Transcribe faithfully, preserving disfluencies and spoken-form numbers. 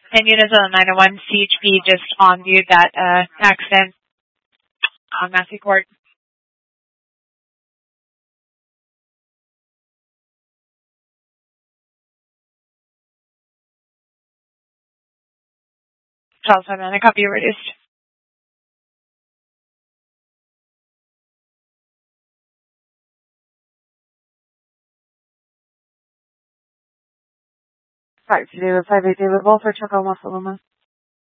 And units on nine oh one C H P just on viewed that uh, accident on Massey Court. Charles Simon, a copy reduced. Five David, five eight David, Walter, Chuck Alma, Saloma.